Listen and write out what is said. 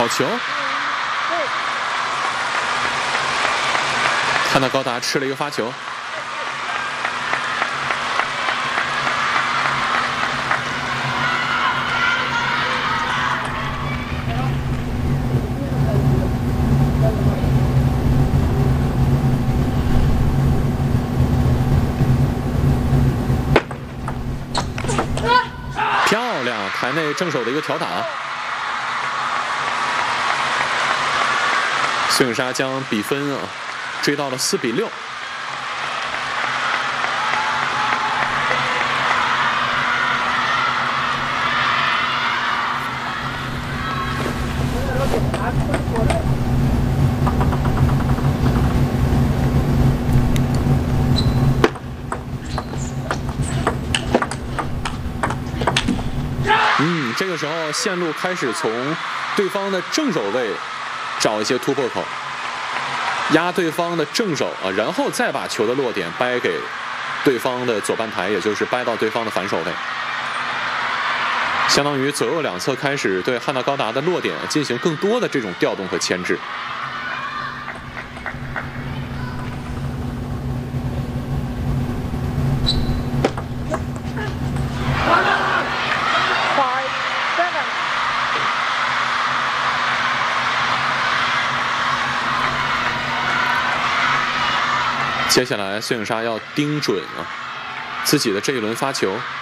好球！汉娜高达吃了一个发球。漂亮，台内正手的一个挑打。孙颖莎将比分追到了4比6。这个时候线路开始从对方的正手位找一些突破口，压对方的正手然后再把球的落点掰给对方的左半台，也就是掰到对方的反手位，相当于左右两侧开始对汉娜高达的落点进行更多的这种调动和牵制。接下来，孙颖莎要盯准自己的这一轮发球。